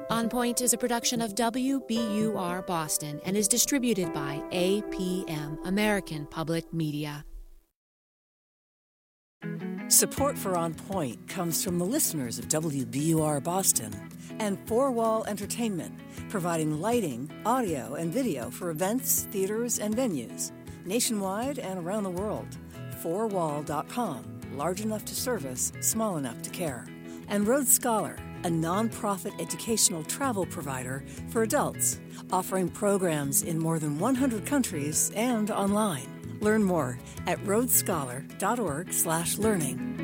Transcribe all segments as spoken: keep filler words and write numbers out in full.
On Point is a production of W B U R Boston and is distributed by A P M, American Public Media. Support for On Point comes from the listeners of W B U R Boston and Four Wall Entertainment, providing lighting, audio, and video for events, theaters, and venues, nationwide and around the world. four wall dot com, large enough to service, small enough to care. And Road Scholar, a nonprofit educational travel provider for adults, offering programs in more than one hundred countries and online. Learn more at roadscholar.org slash learning.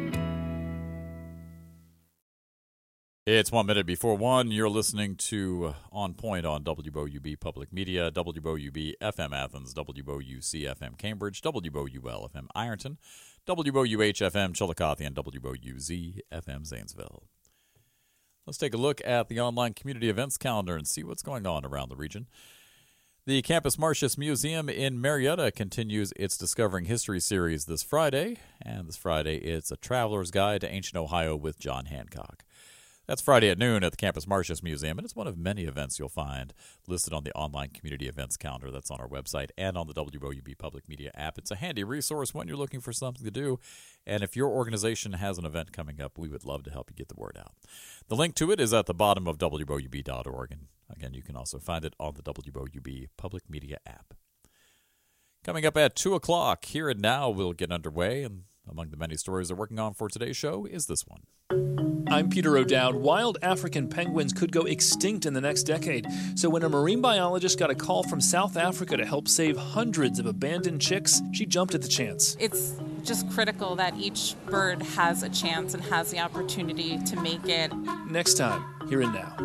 It's one minute before one. You're listening to On Point on W O U B Public Media, W O U B F M Athens, W O U C F M Cambridge, W O U L F M Ironton, W O U H F M Chillicothe, and W O U Z F M Zanesville. Let's take a look at the online community events calendar and see what's going on around the region. The Campus Martius Museum in Marietta continues its Discovering History series this Friday, and this Friday it's a traveler's guide to ancient Ohio with John Hancock. That's Friday at noon at the Campus Martius Museum, and it's one of many events you'll find listed on the online community events calendar that's on our website and on the W O U B Public Media app. It's a handy resource when you're looking for something to do, and if your organization has an event coming up, we would love to help you get the word out. The link to it is at the bottom of W O U B dot org, and again, you can also find it on the W O U B Public Media app. Coming up at two o'clock, Here and Now will get underway, and among the many stories they're working on for today's show is this one. I'm Peter O'Dowd. Wild African penguins could go extinct in the next decade. So when a marine biologist got a call from South Africa to help save hundreds of abandoned chicks, she jumped at the chance. It's just critical that each bird has a chance and has the opportunity to make it. Next time, Here and Now.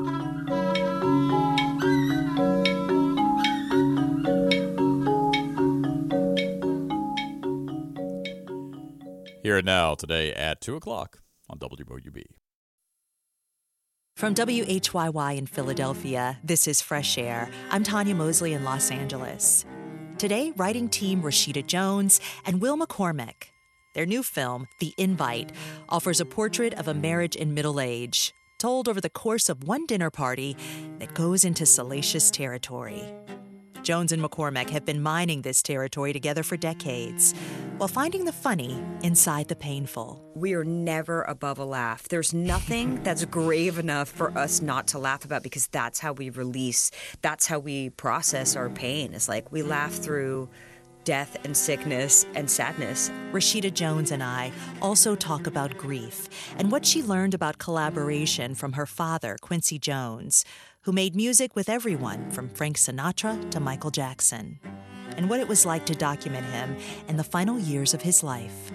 Here and Now today at two o'clock on W O U B. From W H Y Y in Philadelphia, this is Fresh Air. I'm Tanya Mosley in Los Angeles. Today, writing team Rashida Jones and Will McCormick. Their new film, The Invite, offers a portrait of a marriage in middle age, told over the course of one dinner party that goes into salacious territory. Jones and McCormick have been mining this territory together for decades, while finding the funny inside the painful. We are never above a laugh. There's nothing that's grave enough for us not to laugh about, because that's how we release, that's how we process our pain. It's like we laugh through death and sickness and sadness. Rashida Jones and I also talk about grief and what she learned about collaboration from her father, Quincy Jones, who made music with everyone from Frank Sinatra to Michael Jackson, and what it was like to document him in the final years of his life.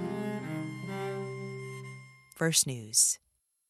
First News.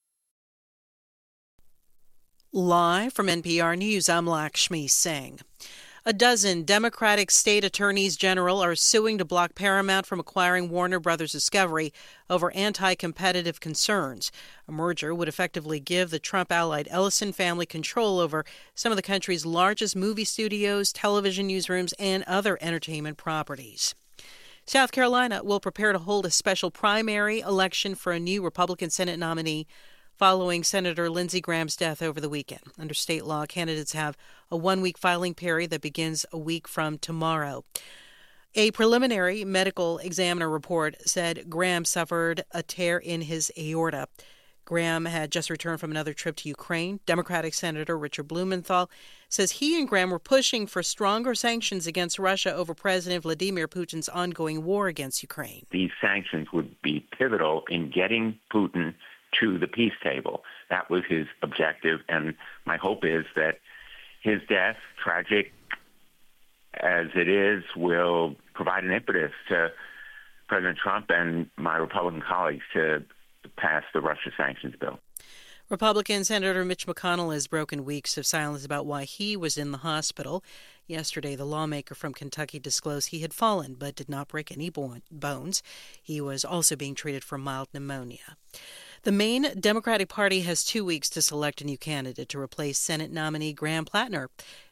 Live from N P R News, I'm Lakshmi Singh. A dozen Democratic state attorneys general are suing to block Paramount from acquiring Warner Brothers Discovery over anti-competitive concerns. A merger would effectively give the Trump-allied Ellison family control over some of the country's largest movie studios, television newsrooms, and other entertainment properties. South Carolina will prepare to hold a special primary election for a new Republican Senate nominee following Senator Lindsey Graham's death over the weekend. Under state law, candidates have a one-week filing period that begins a week from tomorrow. A preliminary medical examiner report said Graham suffered a tear in his aorta. Graham had just returned from another trip to Ukraine. Democratic Senator Richard Blumenthal says he and Graham were pushing for stronger sanctions against Russia over President Vladimir Putin's ongoing war against Ukraine. These sanctions would be pivotal in getting Putin to the peace table. That was his objective, and my hope is that his death, tragic as it is, will provide an impetus to President Trump and my Republican colleagues to pass the Russia sanctions bill. Republican Senator Mitch McConnell has broken weeks of silence about why he was in the hospital. Yesterday, the lawmaker from Kentucky disclosed he had fallen but did not break any bones. He was also being treated for mild pneumonia. The Maine Democratic Party has two weeks to select a new candidate to replace Senate nominee Graham Plattner.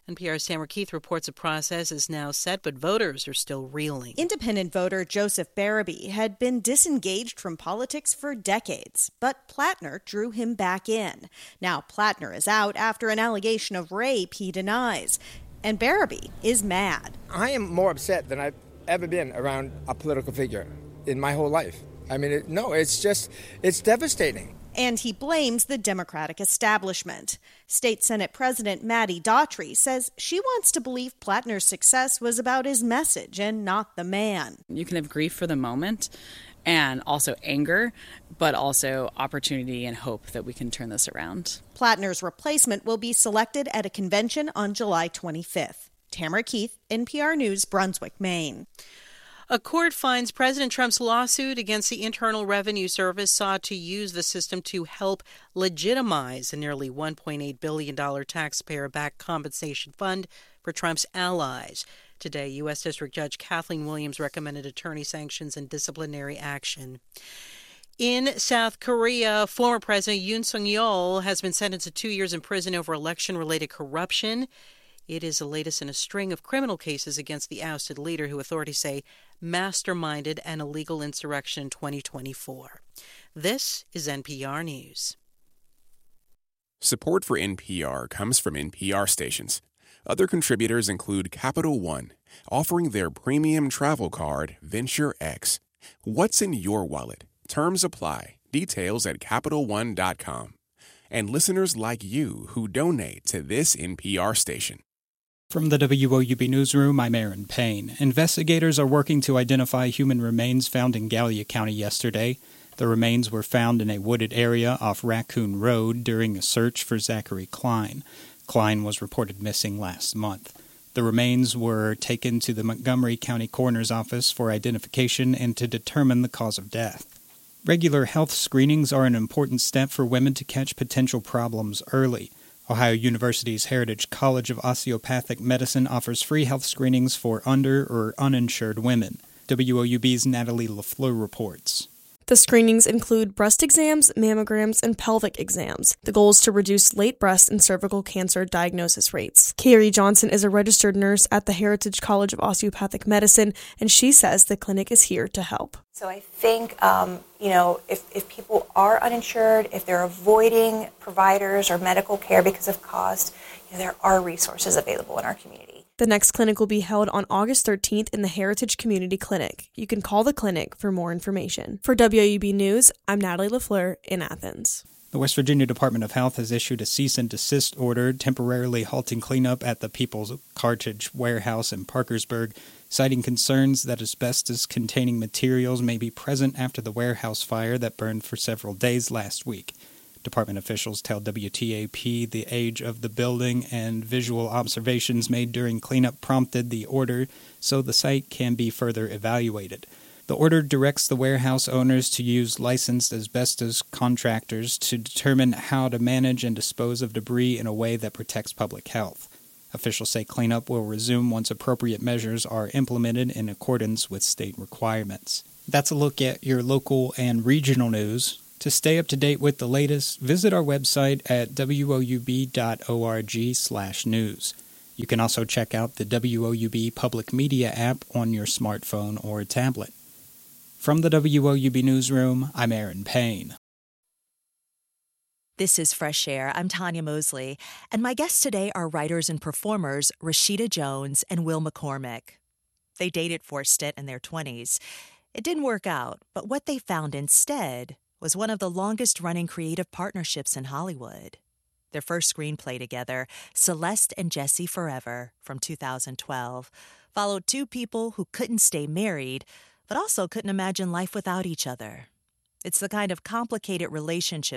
N P R's Tamara Keith reports the process is now set, but voters are still reeling. Independent voter Joseph Barabee had been disengaged from politics for decades, but Plattner drew him back in. Now Plattner is out after an allegation of rape he denies, and Barabee is mad. I am more upset than I've ever been around a political figure in my whole life. I mean, it, no, it's just, it's devastating. And he blames the Democratic establishment. State Senate President Maddie Daughtry says she wants to believe Plattner's success was about his message and not the man. You can have grief for the moment and also anger, but also opportunity and hope that we can turn this around. Plattner's replacement will be selected at a convention on July twenty-fifth. Tamara Keith, N P R News, Brunswick, Maine. A court finds President Trump's lawsuit against the Internal Revenue Service sought to use the system to help legitimize a nearly one point eight billion dollars taxpayer-backed compensation fund for Trump's allies. Today, U S. District Judge Kathleen Williams recommended attorney sanctions and disciplinary action. In South Korea, former President Yoon Suk-yeol has been sentenced to two years in prison over election-related corruption. It is the latest in a string of criminal cases against the ousted leader, who authorities say masterminded an illegal insurrection in twenty twenty-four. This is N P R News. Support for N P R comes from N P R stations. Other contributors include Capital One, offering their premium travel card, Venture X. What's in your wallet? Terms apply. Details at Capital One dot com. And listeners like you who donate to this N P R station. From the W O U B Newsroom, I'm Aaron Payne. Investigators are working to identify human remains found in Gallia County yesterday. The remains were found in a wooded area off Raccoon Road during a search for Zachary Klein. Klein was reported missing last month. The remains were taken to the Montgomery County Coroner's Office for identification and to determine the cause of death. Regular health screenings are an important step for women to catch potential problems early. Ohio University's Heritage College of Osteopathic Medicine offers free health screenings for under- or uninsured women. W O U B's Natalie LaFleur reports. The screenings include breast exams, mammograms, and pelvic exams. The goal is to reduce late breast and cervical cancer diagnosis rates. Carrie Johnson is a registered nurse at the Heritage College of Osteopathic Medicine, and she says the clinic is here to help. So I think, um, you know, if, if people are uninsured, if they're avoiding providers or medical care because of cost, you know, there are resources available in our community. The next clinic will be held on August thirteenth in the Heritage Community Clinic. You can call the clinic for more information. For W O U B News, I'm Natalie LaFleur in Athens. The West Virginia Department of Health has issued a cease and desist order temporarily halting cleanup at the People's Cartridge Warehouse in Parkersburg, citing concerns that asbestos-containing materials may be present after the warehouse fire that burned for several days last week. Department officials tell W T A P the age of the building and visual observations made during cleanup prompted the order, so the site can be further evaluated. The order directs the warehouse owners to use licensed asbestos contractors to determine how to manage and dispose of debris in a way that protects public health. Officials say cleanup will resume once appropriate measures are implemented in accordance with state requirements. That's a look at your local and regional news. To stay up to date with the latest, visit our website at w o u b dot org slash news. You can also check out the W O U B Public Media app on your smartphone or tablet. From the W O U B Newsroom, I'm Aaron Payne. This is Fresh Air. I'm Tanya Mosley, and my guests today are writers and performers Rashida Jones and Will McCormick. They dated for a stint in their twenties. It didn't work out, but what they found instead was one of the longest-running creative partnerships in Hollywood. Their first screenplay together, Celeste and Jesse Forever, from two thousand twelve, followed two people who couldn't stay married, but also couldn't imagine life without each other. It's the kind of complicated relationship